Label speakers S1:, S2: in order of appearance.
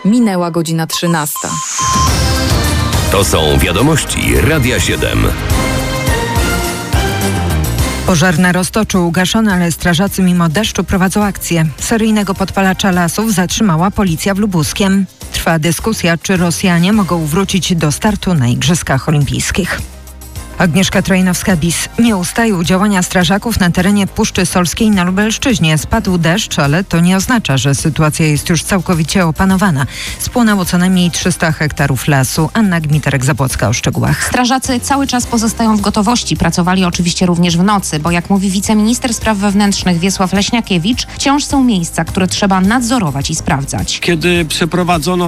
S1: Minęła godzina 13.
S2: To są wiadomości Radia 7.
S3: Pożar na Roztoczu ugaszony, ale strażacy mimo deszczu prowadzą akcję. Seryjnego podpalacza lasów zatrzymała policja w Lubuskiem. Trwa dyskusja, czy Rosjanie mogą wrócić do startu na Igrzyskach Olimpijskich. Agnieszka Trojnowska-Bis. Nie ustają działania strażaków na terenie Puszczy Solskiej na Lubelszczyźnie. Spadł deszcz, ale to nie oznacza, że sytuacja jest już całkowicie opanowana. Spłonęło co najmniej 300 hektarów lasu. Anna Gmiterek-Zabłocka o szczegółach.
S4: Strażacy cały czas pozostają w gotowości. Pracowali oczywiście również w nocy, bo jak mówi wiceminister spraw wewnętrznych Wiesław Leśniakiewicz, wciąż są miejsca, które trzeba nadzorować i sprawdzać.
S5: Kiedy przeprowadzono